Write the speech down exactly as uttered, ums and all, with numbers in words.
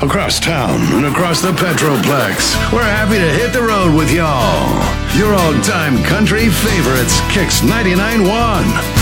across town and across the Petroplex. We're happy to hit the road with y'all. Your all-time country favorites, Kicks ninety-nine point one.